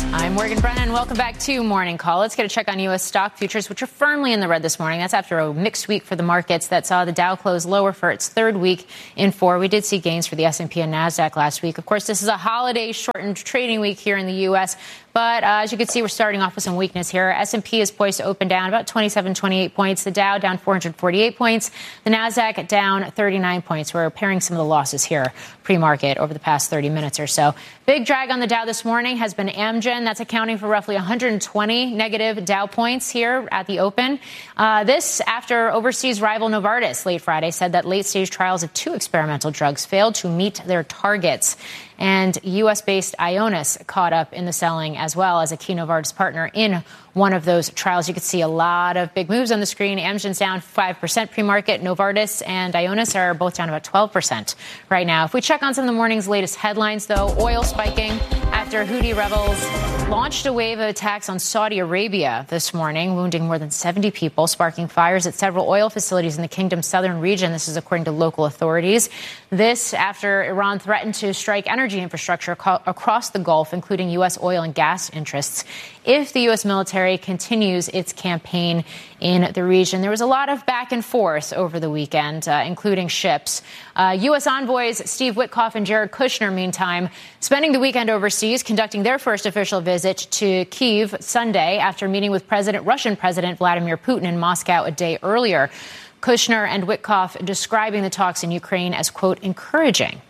I'm Morgan Brennan. Welcome back to Morning Call. Let's get a check on U.S. stock futures, which are firmly in the red this morning. That's after a mixed week for the markets that saw the Dow close lower for its third week in four. We did see gains for the S&P and NASDAQ last week. Of course, this is a holiday-shortened trading week here in the U.S., but as you can see, we're starting off with some weakness here. S&P is poised to open down about 27, 28 points. The Dow down 448 points. The NASDAQ down 39 points. We're pairing some of the losses here pre-market over the past 30 minutes or so. Big drag on the Dow this morning has been Amgen. That's accounting for roughly 120 negative Dow points here at the open. This after overseas rival Novartis late Friday said that late-stage trials of two experimental drugs failed to meet their targets. And U.S.-based Ionis caught up in the selling as well as a key Novartis partner in one of those trials. You can see a lot of big moves on the screen. Amgen's down 5% pre-market. Novartis and Ionis are both down about 12% right now. If we check on some of the morning's latest headlines, though, oil spiking after Houthi rebels launched a wave of attacks on Saudi Arabia this morning, wounding more than 70 people, sparking fires at several oil facilities in the kingdom's southern region. This is according to local authorities. This after Iran threatened to strike energy infrastructure across the Gulf, including U.S. oil and gas interests, if the U.S. military continues its campaign in the region. There was a lot of back and forth over the weekend, including ships. U.S. envoys Steve Witkoff and Jared Kushner, meantime, spending the weekend overseas, conducting their first official visit to Kyiv Sunday after meeting with Russian President Vladimir Putin in Moscow a day earlier. Kushner and Witkoff describing the talks in Ukraine as, quote, encouraging.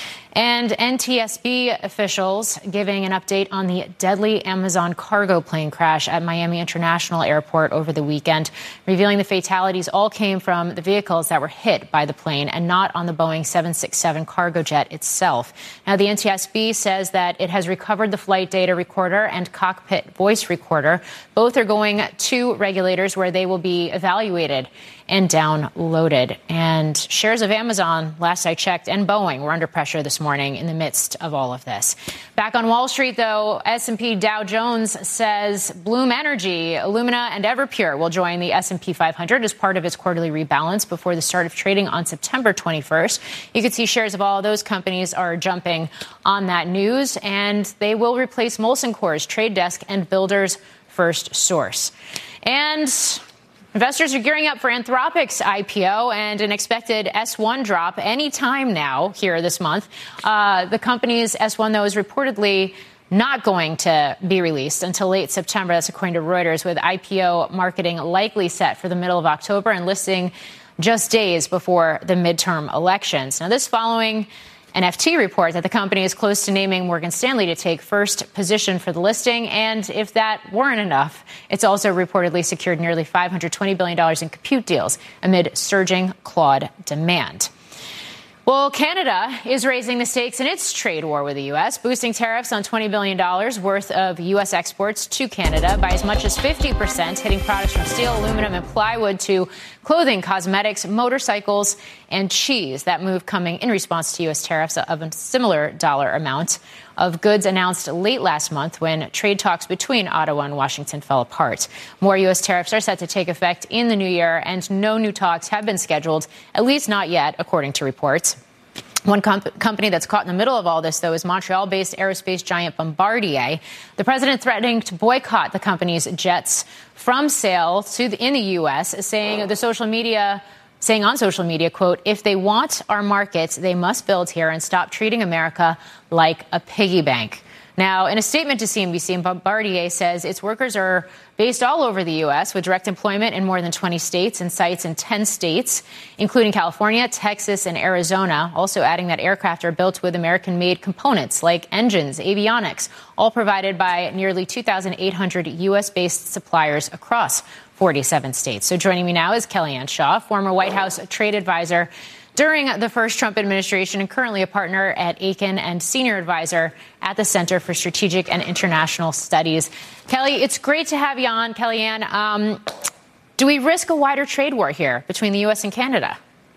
And NTSB officials giving an update on the deadly Amazon cargo plane crash at Miami International Airport over the weekend, revealing the fatalities all came from the vehicles that were hit by the plane and not on the Boeing 767 cargo jet itself. Now, the NTSB says that it has recovered the flight data recorder and cockpit voice recorder. Both are going to regulators where they will be evaluated and downloaded. And shares of Amazon, last I checked, and Boeing were under pressure this morning in the midst of all of this. Back on Wall Street, though, S&P Dow Jones says Bloom Energy, Illumina, and Everpure will join the S&P 500 as part of its quarterly rebalance before the start of trading on September 21st. You can see shares of all of those companies are jumping on that news, and they will replace Molson Coors, Trade Desk, and Builders First Source. And investors are gearing up for Anthropic's IPO and an expected S1 drop any time now here this month. The company's S1, though, is reportedly not going to be released until late September. That's according to Reuters, with IPO marketing likely set for the middle of October and listing just days before the midterm elections. Now, this following an FT report that the company is close to naming Morgan Stanley to take first position for the listing. And if that weren't enough, it's also reportedly secured nearly $520 billion in compute deals amid surging Claude demand. Well, Canada is raising the stakes in its trade war with the U.S., boosting tariffs on $20 billion worth of U.S. exports to Canada by as much as 50%, hitting products from steel, aluminum, and plywood to clothing, cosmetics, motorcycles, and cheese. That move coming in response to U.S. tariffs of a similar dollar amount of goods announced late last month when trade talks between Ottawa and Washington fell apart. More U.S. tariffs are set to take effect in the new year, and no new talks have been scheduled, at least not yet, according to reports. One company that's caught in the middle of all this, though, is Montreal-based aerospace giant Bombardier. The president threatening to boycott the company's jets from sale in the U.S., saying on social media, quote, if they want our markets, they must build here and stop treating America like a piggy bank. Now, in a statement to CNBC, Bombardier says its workers are based all over the U.S. with direct employment in more than 20 states and sites in 10 states, including California, Texas, and Arizona, also adding that aircraft are built with American-made components like engines, avionics, all provided by nearly 2,800 U.S.-based suppliers across 47 states. So joining me now is Kellyanne Shaw, former White House trade advisor during the first Trump administration and currently a partner at Aiken and senior advisor at the Center for Strategic and International Studies. Kelly, it's great to have you on. Kellyanne, do we risk a wider trade war here between the U.S. and Canada?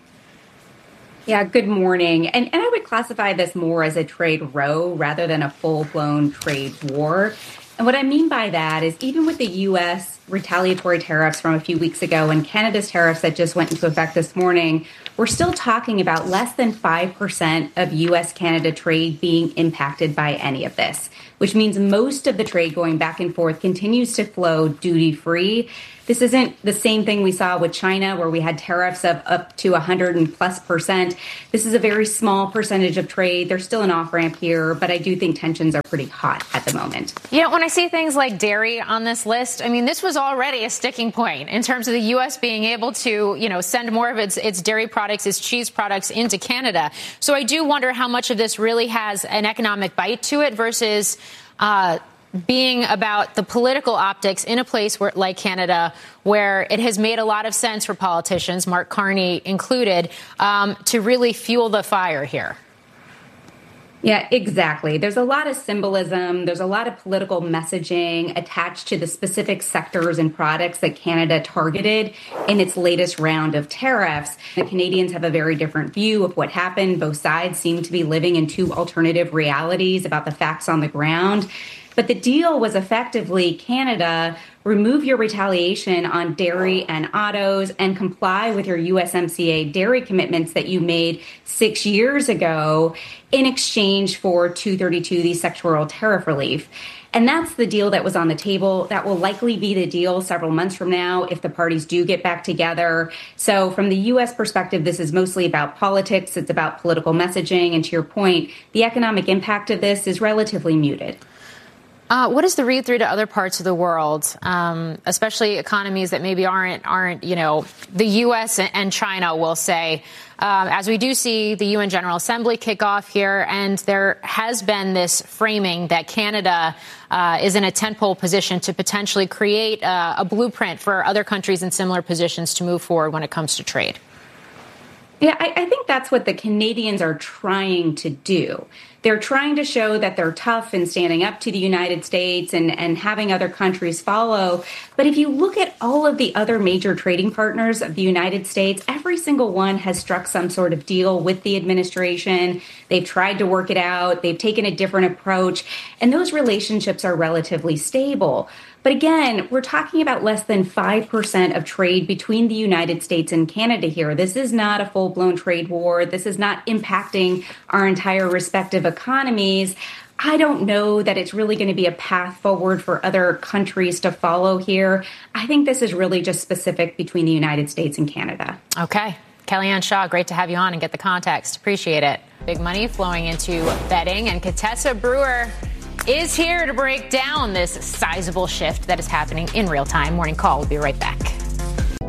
Yeah, good morning. And I would classify this more as a trade row rather than a full-blown trade war. And what I mean by that is even with the U.S. retaliatory tariffs from a few weeks ago and Canada's tariffs that just went into effect this morning, we're still talking about less than 5% of U.S.-Canada trade being impacted by any of this, which means most of the trade going back and forth continues to flow duty-free. This isn't the same thing we saw with China, where we had tariffs of up to 100+%. This is a very small percentage of trade. There's still an off-ramp here, but I do think tensions are pretty hot at the moment. You know, when I see things like dairy on this list, I mean, this was already a sticking point in terms of the U.S. being able to, send more of its dairy products, its cheese products into Canada. So I do wonder how much of this really has an economic bite to it versus being about the political optics in a place like Canada, where it has made a lot of sense for politicians, Mark Carney included, to really fuel the fire here. Yeah, exactly. There's a lot of symbolism. There's a lot of political messaging attached to the specific sectors and products that Canada targeted in its latest round of tariffs. The Canadians have a very different view of what happened. Both sides seem to be living in two alternative realities about the facts on the ground. But the deal was effectively Canada, remove your retaliation on dairy and autos and comply with your USMCA dairy commitments that you made 6 years ago in exchange for 232, the sectoral tariff relief. And that's the deal that was on the table. That will likely be the deal several months from now if the parties do get back together. So from the U.S. perspective, this is mostly about politics. It's about political messaging. And to your point, the economic impact of this is relatively muted. What is the read through to other parts of the world, especially economies that maybe aren't the U.S. and China, will say, as we do see the UN General Assembly kick off here, and there has been this framing that Canada is in a tentpole position to potentially create a blueprint for other countries in similar positions to move forward when it comes to trade. Yeah, I think that's what the Canadians are trying to do. They're trying to show that they're tough in standing up to the United States and having other countries follow. But if you look at all of the other major trading partners of the United States, every single one has struck some sort of deal with the administration. They've tried to work it out. They've taken a different approach. And those relationships are relatively stable. But again, we're talking about less than 5% of trade between the United States and Canada here. This is not a full-blown trade war. This is not impacting our entire respective economies. I don't know that it's really going to be a path forward for other countries to follow here. I think this is really just specific between the United States and Canada. Okay. Kellyanne Shaw, great to have you on and get the context. Appreciate it. Big money flowing into betting, and Contessa Brewer is here to break down this sizable shift that is happening in real time. Morning Call will be right back.